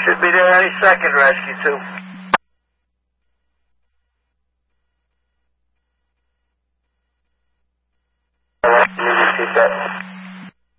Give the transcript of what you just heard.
Should be there any second, Rescue 2. You repeat that.